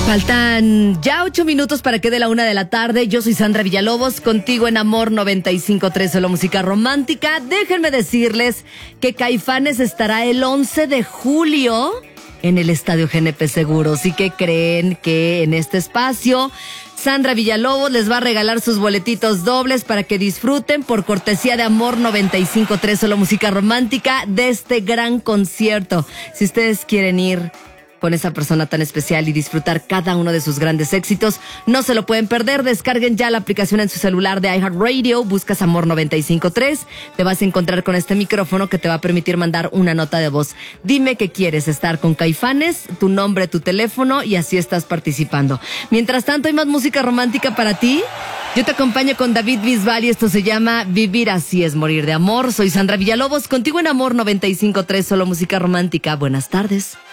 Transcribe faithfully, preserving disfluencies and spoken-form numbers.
Faltan ya ocho minutos para que dé la una de la tarde. Yo soy Sandra Villalobos, contigo en Amor noventa y cinco punto tres, solo música romántica. Déjenme decirles que Caifanes estará el once de julio en el Estadio G N P Seguros. ¿Y que creen? Que en este espacio Sandra Villalobos les va a regalar sus boletitos dobles para que disfruten por cortesía de Amor noventa y cinco punto tres, solo música romántica, de este gran concierto. Si ustedes quieren ir con esa persona tan especial y disfrutar cada uno de sus grandes éxitos, no se lo pueden perder. Descarguen ya la aplicación en su celular de iHeartRadio, buscas Amor noventa y cinco punto tres, te vas a encontrar con este micrófono que te va a permitir mandar una nota de voz. Dime que quieres estar con Caifanes, tu nombre, tu teléfono, y así estás participando. Mientras tanto, hay más música romántica para ti. Yo te acompaño con David Bisbal y esto se llama Vivir así es morir de amor. Soy Sandra Villalobos, contigo en Amor noventa y cinco punto tres, solo música romántica. Buenas tardes.